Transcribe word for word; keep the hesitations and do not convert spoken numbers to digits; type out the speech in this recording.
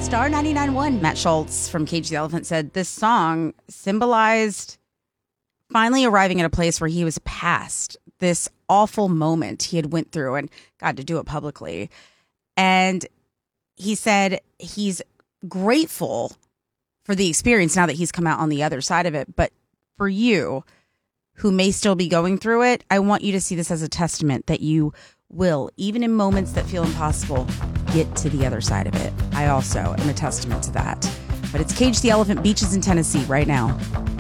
Star ninety-nine point one. Matt Schultz from Cage the Elephant said this song symbolized finally arriving at a place where he was past this awful moment he had went through and got to do it publicly. And he said he's grateful for the experience now that he's come out on the other side of it. But for you, who may still be going through it, I want you to see this as a testament that you will, even in moments that feel impossible, get to the other side of it. I also am a testament to that. But it's Cage the Elephant, Beaches in Tennessee right now.